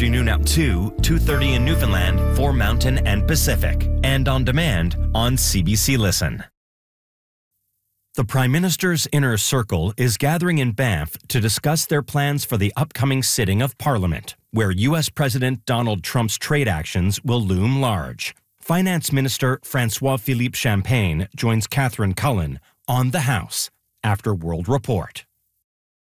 afternoon at 2, 2:30 in Newfoundland for Mountain and Pacific, and on demand on CBC Listen. The Prime Minister's Inner Circle is gathering in Banff to discuss their plans for the upcoming sitting of Parliament, where U.S. President Donald Trump's trade actions will loom large. Finance Minister François-Philippe Champagne joins Catherine Cullen on The House after World Report.